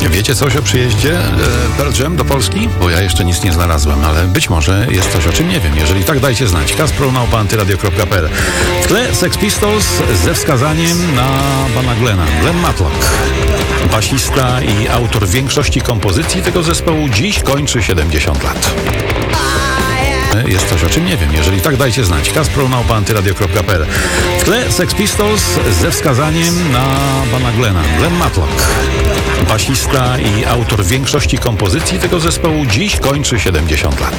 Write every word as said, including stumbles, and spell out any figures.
Wiecie coś o przyjeździe e, Pearl Jam do Polski? Bo ja jeszcze nic nie znalazłem, ale być może jest coś, o czym nie wiem. Jeżeli tak, dajcie znać. Kacpro małpa antyradio kropka p l. W tle Sex Pistols ze wskazaniem na pana Glena. Glenn Matlock, basista i autor większości kompozycji tego zespołu, dziś kończy siedemdziesiąt lat. Jest coś, o czym nie wiem. Jeżeli tak, dajcie znać. Kacpro małpa antyradio kropka p l. W tle Sex Pistols ze wskazaniem na pana Glena. Glenn Matlock, basista i autor większości kompozycji tego zespołu, dziś kończy siedemdziesiąt lat.